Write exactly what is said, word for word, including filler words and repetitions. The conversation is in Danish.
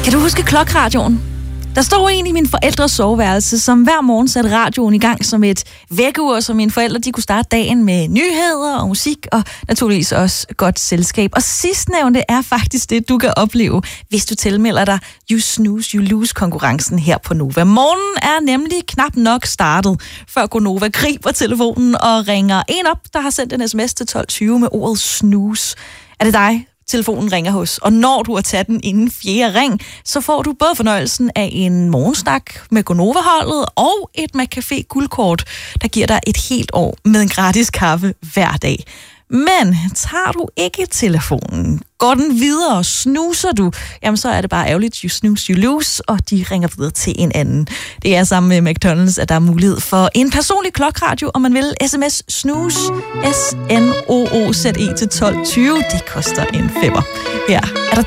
Kan du huske klokradioen? Der stod en i min forældres soveværelse, som hver morgen satte radioen i gang som et vækkeur, så mine forældre de kunne starte dagen med nyheder og musik, og naturligvis også godt selskab. Og sidstnævnte er faktisk det, du kan opleve, hvis du tilmelder dig You Snooze, You Lose-konkurrencen her på Nova. Morgenen er nemlig knap nok startet, før Gonova griber telefonen og ringer en op, der har sendt en sms til tolv tyve med ordet snooze. Er det dig, telefonen ringer hos? Og når du har taget den inden fjerde ring, så får du både fornøjelsen af en morgensnak med Gonova-holdet og et McCafé guldkort, der giver dig et helt år med en gratis kaffe hver dag. Men tager du ikke telefonen, går den videre og snuser du, jamen så er det bare ærgerligt. You snooze, you lose, og de ringer videre til en anden. Det er sammen med McDonald's, at der er mulighed for en personlig klokradio, om man vil. sms snooze, S N O O Z E til tolv tyve. Det koster en femmer. Her er der